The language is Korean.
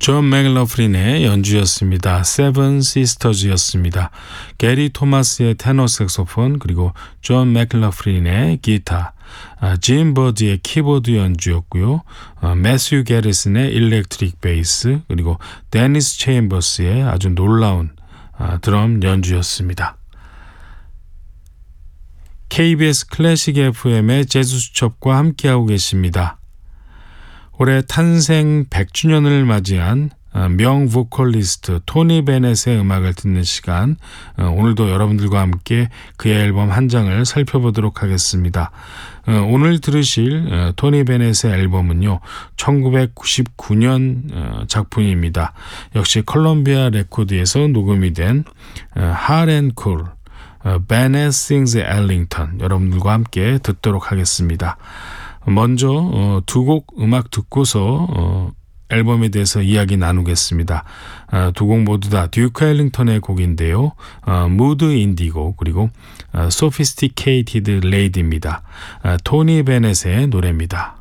존 맥러프린의 연주였습니다. 세븐 시스터즈였습니다. 게리 토마스의 테너 색소폰, 그리고 존 맥러프린의 기타, 짐 버드의 키보드 연주였고요. 매튜 게리슨의 일렉트릭 베이스, 그리고 데니스 체인버스의 아주 놀라운 드럼 연주였습니다. KBS 클래식 FM의 재즈 수첩과 함께하고 계십니다. 올해 탄생 100주년을 맞이한 명 보컬리스트 토니 베넷의 음악을 듣는 시간, 오늘도 여러분들과 함께 그의 앨범 한 장을 살펴보도록 하겠습니다. 오늘 들으실 토니 베넷의 앨범은요, 1999년 작품입니다. 역시 컬럼비아 레코드에서 녹음이 된 Hot and Cool, 베넷 Sings Ellington, 여러분들과 함께 듣도록 하겠습니다. 먼저 두 곡 음악 듣고서 앨범에 대해서 이야기 나누겠습니다. 두 곡 모두 다 듀크 앨링턴의 곡인데요. 무드 인디고, 그리고 Sophisticated Lady입니다. 토니 베넷의 노래입니다.